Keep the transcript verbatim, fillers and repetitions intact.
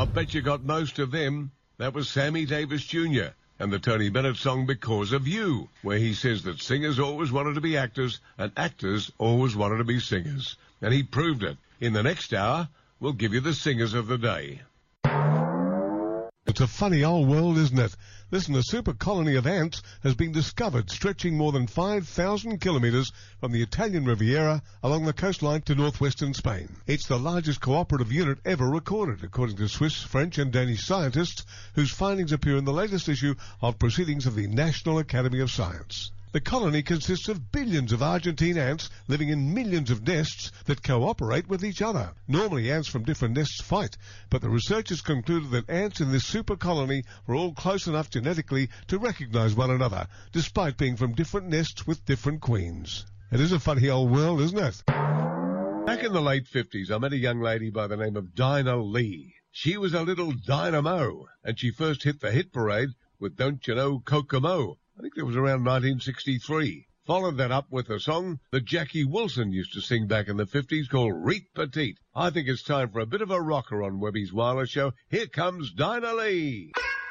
I bet you got most of them. That was Sammy Davis Junior and the Tony Bennett song Because of You, where he says that singers always wanted to be actors and actors always wanted to be singers. And he proved it. In the next hour, we'll give you the singers of the day. It's a funny old world, isn't it? Listen, a super colony of ants has been discovered stretching more than five thousand kilometres from the Italian Riviera along the coastline to northwestern Spain. It's the largest cooperative unit ever recorded, according to Swiss, French and Danish scientists, whose findings appear in the latest issue of Proceedings of the National Academy of Science. The colony consists of billions of Argentine ants living in millions of nests that cooperate with each other. Normally ants from different nests fight, but the researchers concluded that ants in this super colony were all close enough genetically to recognize one another, despite being from different nests with different queens. It is a funny old world, isn't it? Back in the late fifties, I met a young lady by the name of Dinah Lee. She was a little dynamo, and she first hit the hit parade with Don't You Know Kokomo. I think it was around nineteen sixty-three. Followed that up with a song that Jackie Wilson used to sing back in the fifties called Reet Petite. I think it's time for a bit of a rocker on Webby's Wireless Show. Here comes Dinah Lee.